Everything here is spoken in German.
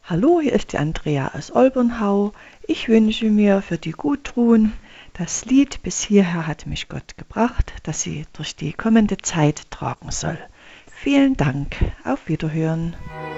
Hallo, hier ist die Andrea aus Olbernhau. Ich wünsche mir für die Gudrun das Lied „Bis hierher hat mich Gott gebracht", das sie durch die kommende Zeit tragen soll. Vielen Dank, auf Wiederhören.